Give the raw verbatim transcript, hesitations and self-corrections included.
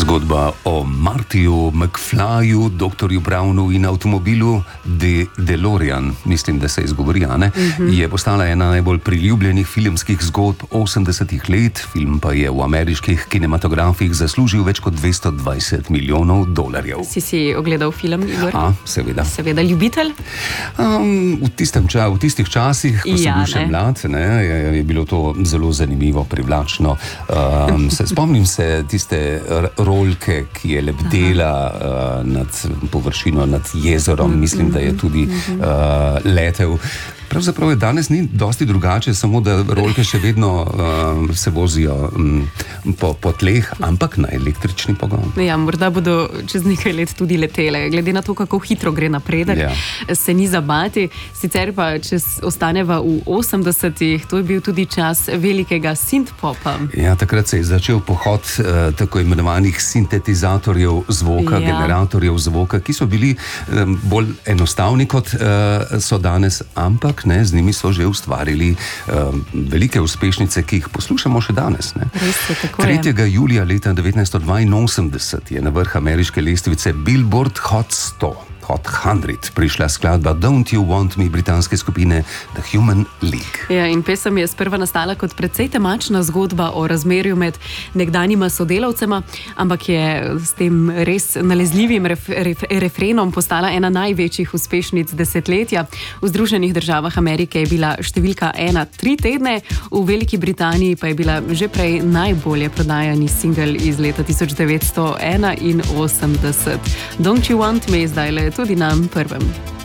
Zgodba o Martiju McFlyju, doktorju Brownu in avtomobilu De DeLorean, mislim, da se izgovori, a ne, mm-hmm. je postala ena najbolj priljubljenih filmskih zgodb osemdesetih let. Film pa je v ameriških kinematografih zaslužil več kot dvesto dvajset milijonov dolarjev. Si si ogledal film, Igor? A, seveda. Seveda, ljubitelj? Um, v, tistem ča, v tistih časih, ko sem ja, bil še mlad, ne, je, je bilo to zelo zanimivo, privlačno. Um, se, spomnim se tiste rolke, ki je lebdela uh, nad površino, nad jezerom. Mm-hmm. Mislim, da je tudi uh, letel. Pravzaprav je danes ni dosti drugače, samo da rolke še vedno uh, se vozijo um, po, po tleh, ampak na električni pogon. Ja, morda bodo čez nekaj let tudi letele. Glede na to, kako hitro gre napredek, ja. se ni zabati. Sicer pa, če ostaneva v osemdesetih, to je bil tudi čas velikega synth-popa. Ja, takrat se je začel pohod uh, tako imenovanih sintetizatorjev zvoka, ja. generatorjev zvoka, ki so bili um, bolj enostavni kot uh, so danes, ampak ne, z njimi so že ustvarili um, velike uspešnice, ki jih poslušamo še danes. Ne. Res je, tako je. tretjega julija leta devetnajststo dvainosemdeset je na vrh ameriške lestvice Billboard Hot sto, Hot sto, prišla skladba Don't You Want Me britanske skupine The Human League. Ja, in pesem je sprva nastala kot precej temačna zgodba o razmerju med nekdanjima sodelavcema, ampak je s tem res nalezljivim ref, ref, refrenom postala ena največjih uspešnic desetletja. V Združenih državah Amerike je bila številka ena tri tedne, v Veliki Britaniji pa je bila že prej najbolje prodajani singel iz leta tisoč devetsto enainosemdeset. Don't You Want Me zdaj le tudi nam prvem.